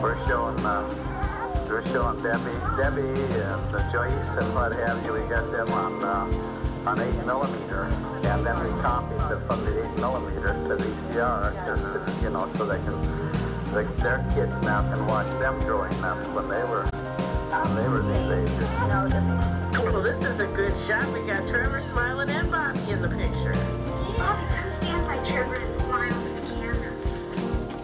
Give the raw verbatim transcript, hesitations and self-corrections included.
we're showing, uh, we're showing Debbie, Debbie and uh, Joyce and what have you. We got them on uh, on eight millimeter, and then we copied it from the eight millimeter to V C R, just, you know, so they can, like, their kids now can watch them growing up when they were, when they were these ages. Well, this is a good shot. We got Trevor smiling and Bobby in the picture. Bobby, come stand by Trevor.